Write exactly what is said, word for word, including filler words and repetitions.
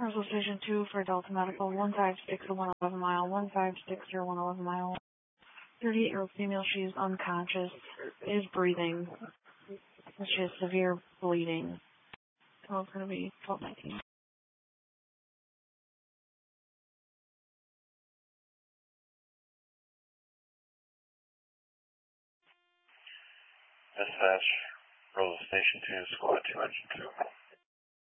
Roswell Station two for Delta Medical, one five six zero one eleven mile, one five six zero one eleven mile. thirty-eight-year-old female, she is unconscious, is breathing. She has severe bleeding. So it's going to be twelve nineteen. Dispatch, Roswell Station two, Squad two, Engine two.